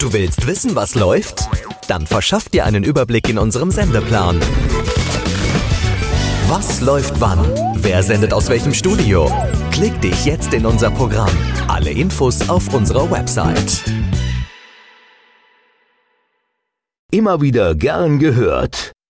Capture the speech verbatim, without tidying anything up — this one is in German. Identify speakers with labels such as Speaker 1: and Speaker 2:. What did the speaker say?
Speaker 1: Du willst wissen, was läuft? Dann verschaff dir einen Überblick in unserem Sendeplan. Was läuft wann? Wer sendet aus welchem Studio? Klick dich jetzt in unser Programm. Alle Infos auf unserer Website.
Speaker 2: Immer wieder gern gehört.